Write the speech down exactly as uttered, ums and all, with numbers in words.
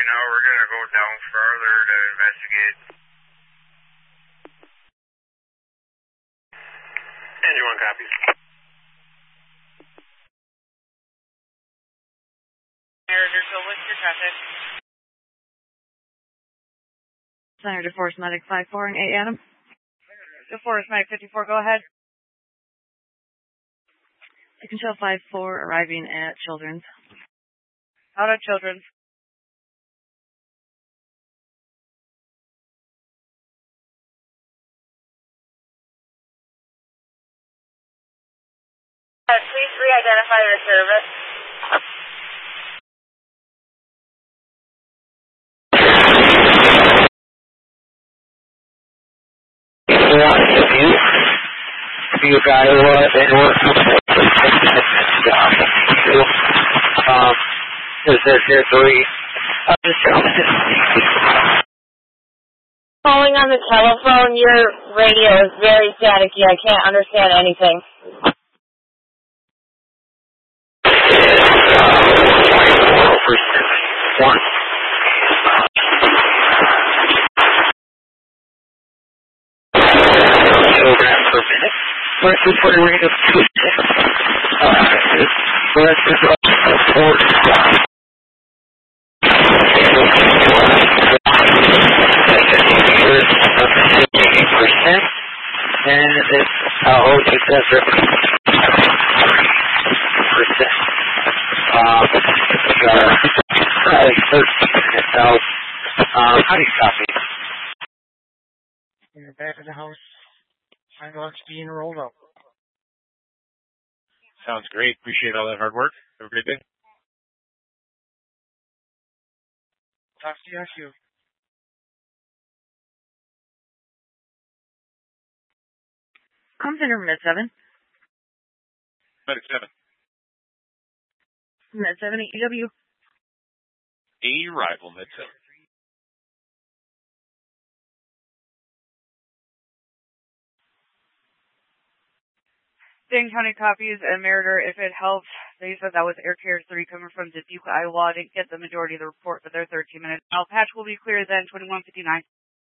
now we're going to go down further to investigate. ninety-one copies. Meritor, so what's your traffic? Center DeForest Medic five four and eight Adam. DeForest Medic fifty-four, go ahead. You can show five four arriving at Children's. Out at Children's. Uh, please re-identify your service. You got it, and what? Um, is there here three? I'm just Calling on the telephone, your radio is very staticky. I can't understand anything. One. Kilogram per minute. Let's just put a rate of two. Uh, let's just go four. Percent, and it's uh, oh, it's percent. Um, uh, thirteen. So, um, how do you copy? In the back of the house, sidewalks being rolled up. Sounds great. Appreciate all that hard work. Have a great day. Talk to you soon. Come center Med seven. Medic seven. Med seven E W. A arrival, Med seven. Dane County copies and Meritor, if it helps, they said that was Air Carrier three coming from Dubuque, Iowa. I didn't get the majority of the report, but they're thirteen minutes. Now, patch will be clear then, twenty-one fifty-nine.